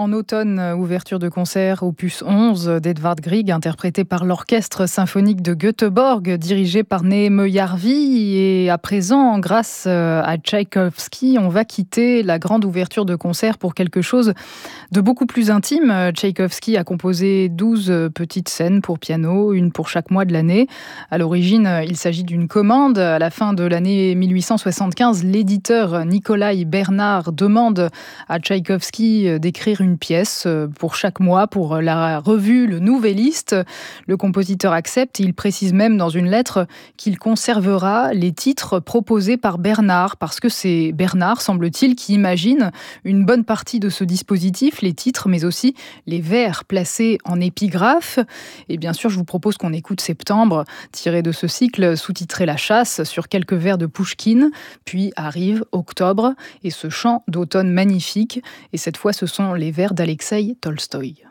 En automne, ouverture de concert opus 11 d'Edvard Grieg, interprété par l'Orchestre symphonique de Göteborg, dirigé par Neeme Järvi. Et à présent, grâce à Tchaïkovski, on va quitter la grande ouverture de concert pour quelque chose de beaucoup plus intime. Tchaïkovski a composé 12 petites scènes pour piano, une pour chaque mois de l'année. À l'origine, il s'agit d'une commande. À la fin de l'année 1875, l'éditeur Nikolai Bernard demande à Tchaïkovski d'écrire une pièce pour chaque mois pour la revue Le Nouvelliste. Le compositeur accepte. Il précise même dans une lettre qu'il conservera les titres proposés par Bernard, parce que c'est Bernard, semble-t-il, qui imagine une bonne partie de ce dispositif, les titres, mais aussi les vers placés en épigraphe. Et bien sûr, je vous propose qu'on écoute Septembre, tiré de ce cycle sous-titré La Chasse, sur quelques vers de Pouchkine. Puis arrive Octobre et ce chant d'automne magnifique. Et cette fois, ce sont les vers d'Alexeï Tolstoï.